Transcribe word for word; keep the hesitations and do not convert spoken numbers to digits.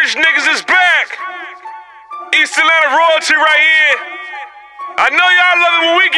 Rich niggas is back. East Atlanta royalty right here. I know y'all love it when we